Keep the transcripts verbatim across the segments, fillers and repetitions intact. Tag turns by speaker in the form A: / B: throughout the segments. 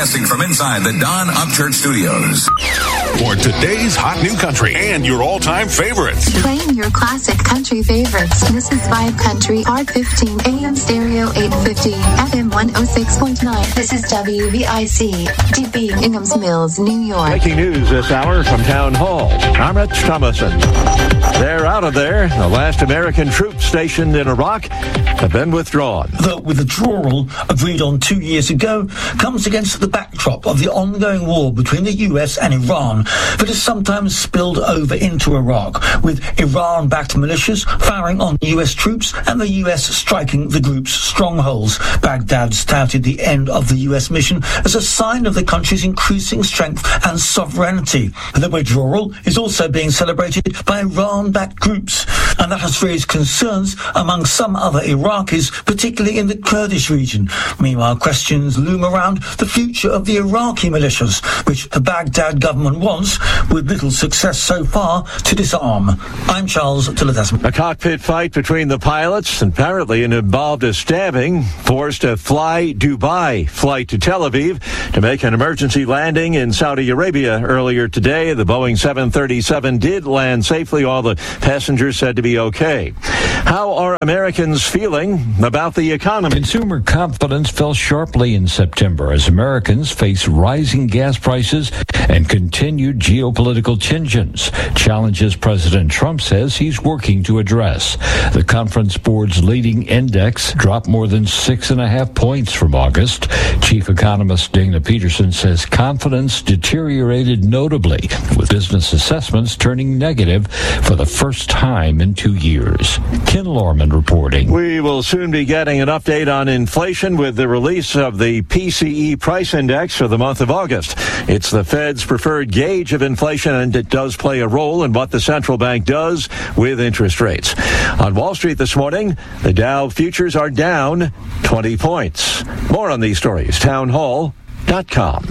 A: Broadcasting from inside the Don Upchurch Studios.
B: For today's hot new country and your all-time favorites.
C: Playing your classic country favorites. This is Vibe Country, R fifteen, A M stereo eight fifty, F M one oh six point nine. This is W V I C, D B, Inghams Mills, New York.
D: Breaking news this hour from Town Hall. I'm Rich Thomason. They're out of there. The last American troops stationed in Iraq have been withdrawn.
E: The withdrawal, agreed on two years ago, comes against the backdrop of the ongoing war between the U S and Iran that has sometimes spilled over into Iraq, with Iran-backed militias firing on U S troops and the U S striking the group's strongholds. Baghdad touted the end of the U S mission as a sign of the country's increasing strength and sovereignty. The withdrawal is also being celebrated by Iran-backed groups, and that has raised concerns among some other Iraqis, particularly in the Kurdish region. Meanwhile, questions loom around the future of the Iraqi militias, which the Baghdad government wants, with little success so far, to disarm. I'm Charles Tillerson.
D: A cockpit fight between the pilots apparently involved a stabbing, forced a Fly Dubai flight to Tel Aviv to make an emergency landing in Saudi Arabia earlier today. The Boeing seven thirty-seven did land safely. All the passengers said to be okay. How are Americans feeling about the economy?
F: Consumer confidence fell sharply in September as Americans face rising gas prices and continued geopolitical tensions, challenges President Trump says he's working to address. The Conference Board's leading index dropped more than six and a half points from August. Chief economist Dana Peterson says confidence deteriorated notably, with business assessments turning negative for the first time in two years. Ken Lorman reporting.
D: We will soon be getting an update on inflation with the release of the P C E price index for the month of August. It's the Fed's preferred gauge of inflation, and it does play a role in what the central bank does with interest rates. On Wall Street this morning, the Dow futures are down twenty points. More on these stories, town hall dot com.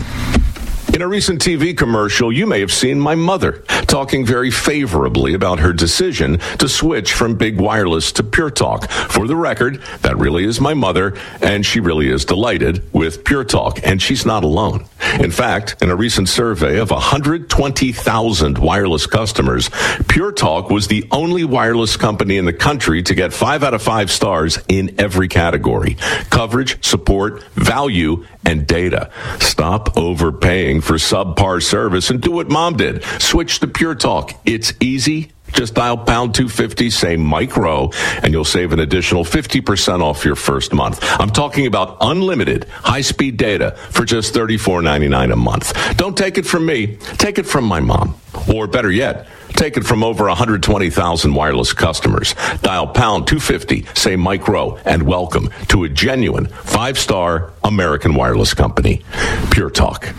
B: In a recent T V commercial, you may have seen my mother talking very favorably about her decision to switch from Big Wireless to Pure Talk. For the record, that really is my mother, and she really is delighted with Pure Talk, and she's not alone. In fact, in a recent survey of one hundred twenty thousand wireless customers, Pure Talk was the only wireless company in the country to get five out of five stars in every category: coverage, support, value, and data. Stop overpaying for subpar service and do what Mom did. Switch to Pure Talk. It's easy. Just dial pound two fifty, say micro, and you'll save an additional fifty percent off your first month. I'm talking about unlimited high-speed data for just thirty-four ninety-nine a month. Don't take it from me. Take it from my mom. Or better yet, take it from over one hundred twenty thousand wireless customers. Dial pound two fifty, say micro, and welcome to a genuine five-star American wireless company. Pure Talk.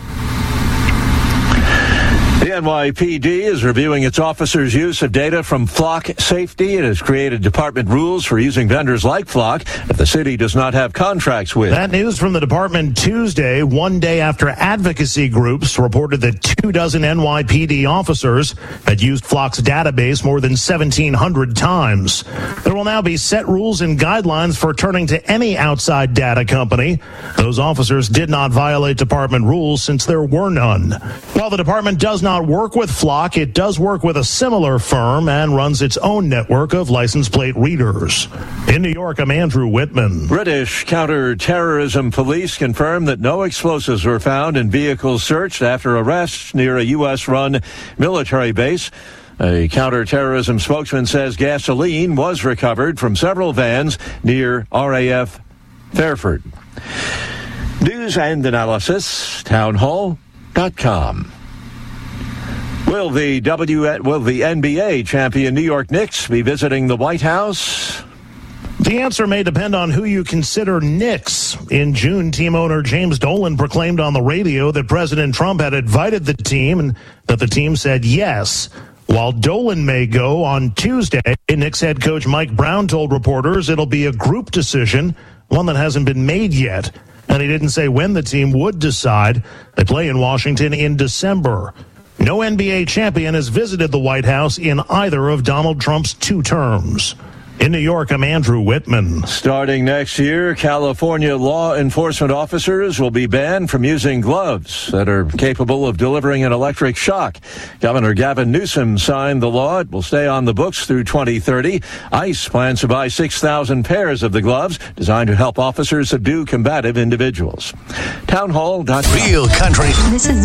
D: The N Y P D is reviewing its officers' use of data from Flock Safety. It has created department rules for using vendors like Flock that the city does not have contracts with.
G: That news from the department Tuesday, one day after advocacy groups reported that two dozen N Y P D officers had used Flock's database more than seventeen hundred times. There will now be set rules and guidelines for turning to any outside data company. Those officers did not violate department rules since there were none. While the department does not work with Flock, it does work with a similar firm and runs its own network of license plate readers. In New York, I'm Andrew Whitman.
D: British counter-terrorism police confirmed that no explosives were found in vehicles searched after arrests near a U S-run military base. A counter-terrorism spokesman says gasoline was recovered from several vans near R A F Fairford. News and analysis, town hall dot com. Will the W will the N B A champion New York Knicks be visiting the White House?
G: The answer may depend on who you consider Knicks. In June, team owner James Dolan proclaimed on the radio that President Trump had invited the team and that the team said yes. While Dolan may go on Tuesday, Knicks head coach Mike Brown told reporters it'll be a group decision, one that hasn't been made yet. And he didn't say when the team would decide. They play in Washington in December. No N B A champion has visited the White House in either of Donald Trump's two terms. In New York, I'm Andrew Whitman.
D: Starting next year, California law enforcement officers will be banned from using gloves that are capable of delivering an electric shock. Governor Gavin Newsom signed the law. It will stay on the books through twenty thirty. ICE plans to buy six thousand pairs of the gloves designed to help officers subdue combative individuals. Townhall dot com.
A: Real country.
C: This is